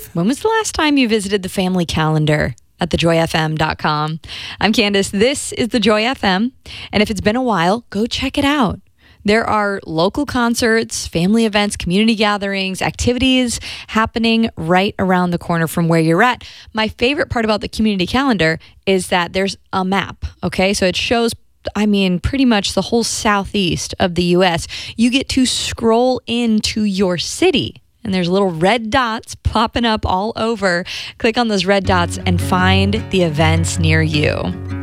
When was the last time you visited the family calendar at thejoyfm.com? I'm Candace. This is The Joy FM. And if it's been a while, go check it out. There are local concerts, family events, community gatherings, activities happening right around the corner from where you're at. My favorite part about the community calendar is that there's a map, okay? So it shows pretty much the whole southeast of the U.S. You get to scroll into your city, and there's little red dots popping up all over. Click on those red dots and find the events near you.